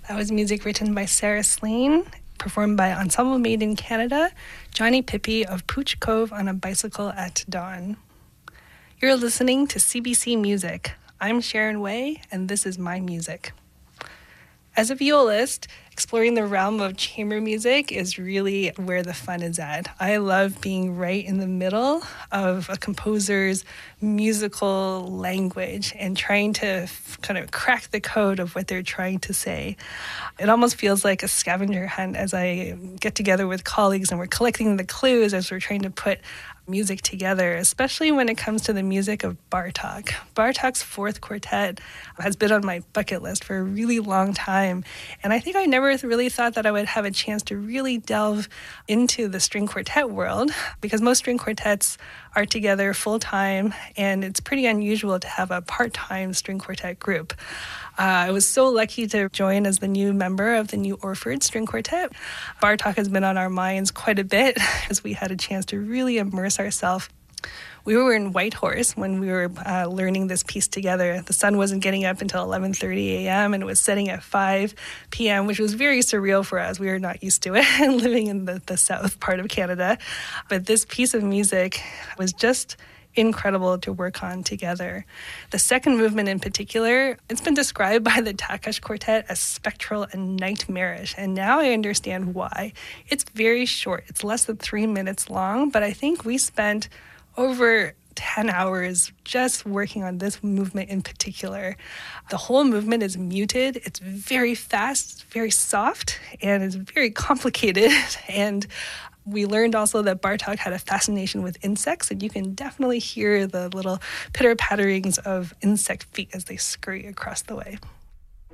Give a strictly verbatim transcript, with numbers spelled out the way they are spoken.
That was music written by Sarah Slane, performed by Ensemble Made in Canada, Johnny Pippi of Pooch Cove on a Bicycle at Dawn. You're listening to C B C Music. I'm Sharon Way, and this is my music. As a violist, exploring the realm of chamber music is really where the fun is at. I love being right in the middle of a composer's musical language and trying to f- kind of crack the code of what they're trying to say. It almost feels like a scavenger hunt as I get together with colleagues and we're collecting the clues as we're trying to put music together, especially when it comes to the music of Bartók. Bartók's Fourth Quartet has been on my bucket list for a really long time, and I think I never really thought that I would have a chance to really delve into the string quartet world, because most string quartets are together full-time, and it's pretty unusual to have a part-time string quartet group. Uh, I was so lucky to join as the new member of the New Orford String Quartet. Bartók has been on our minds quite a bit as we had a chance to really immerse ourselves. We were in Whitehorse when we were uh, learning this piece together. The sun wasn't getting up until eleven thirty a.m. and it was setting at five p.m., which was very surreal for us. We were not used to it living in the, the south part of Canada. But this piece of music was just incredible to work on together. The second movement in particular, it's been described by the Takács Quartet as spectral and nightmarish, and now I understand why. It's very short. It's less than three minutes long, but I think we spent over ten hours just working on this movement in particular. The whole movement is muted. It's very fast, very soft, and it's very complicated. And we learned also that Bartók had a fascination with insects, and you can definitely hear the little pitter-patterings of insect feet as they scurry across the way.